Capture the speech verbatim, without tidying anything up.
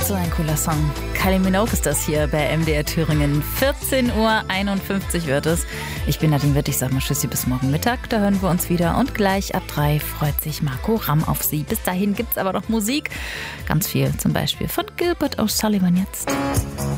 So ein cooler Song. Kylie Minogue ist das hier bei M D R Thüringen. vierzehn Uhr einundfünfzig wird es. Ich bin Nadine Witt, ich sag mal Tschüssi bis morgen Mittag. Da hören wir uns wieder. Und gleich ab drei freut sich Marco Ramm auf Sie. Bis dahin gibt's aber noch Musik. Ganz viel, zum Beispiel von Gilbert O'Sullivan jetzt.